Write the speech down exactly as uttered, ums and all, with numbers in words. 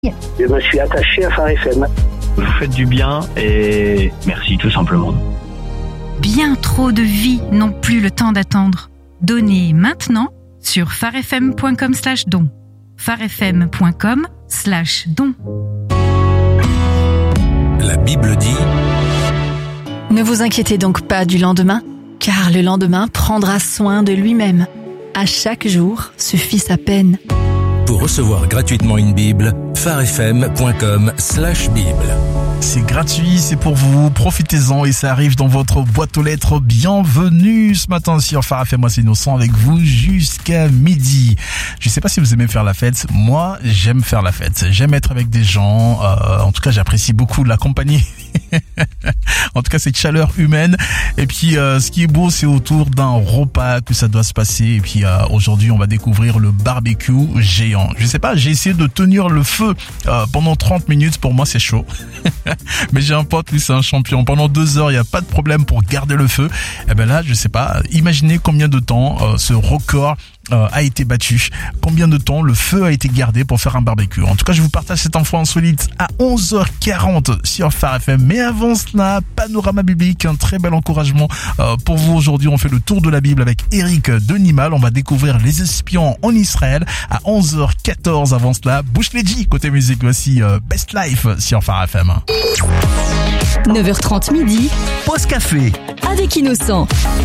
Je me suis attaché à Phare F M. Vous faites du bien et merci tout simplement. Bien trop de vies n'ont plus le temps d'attendre. Donnez maintenant sur farfm.com slash don. farfm.com slash don. La Bible dit... Ne vous inquiétez donc pas du lendemain, car le lendemain prendra soin de lui-même. À chaque jour suffit sa peine. Pour recevoir gratuitement une Bible, farfm.com slash Bible. C'est gratuit, c'est pour vous, profitez-en et ça arrive dans votre boîte aux lettres. Bienvenue ce matin sur Phare F M, moi c'est Innocent avec vous jusqu'à midi. Je sais pas si vous aimez faire la fête, moi j'aime faire la fête, j'aime être avec des gens, euh, en tout cas j'apprécie beaucoup la compagnie. En tout cas cette chaleur humaine et puis euh, ce qui est beau c'est autour d'un repas que ça doit se passer et puis euh, aujourd'hui on va découvrir le barbecue géant. Je sais pas, j'ai essayé de tenir le feu euh, pendant trente minutes, pour moi c'est chaud. Mais j'ai un pote, lui c'est un champion, pendant deux heures il n'y a pas de problème pour garder le feu. Et ben là je sais pas, imaginez combien de temps euh, ce record euh, a été battu, combien de temps le feu a été gardé pour faire un barbecue. En tout cas je vous partage cette info insolite à onze heures quarante sur Phare F M. Mais avant cela, panorama biblique, un très bel encouragement euh, pour vous. Aujourd'hui on fait le tour de la Bible avec Eric Denimal. On va découvrir les espions en Israël à onze heures quatorze. Avant cela, Bush Leji côté musique, voici euh, Best Life sur Phare F M. neuf heures trente midi, pause café avec Innocent.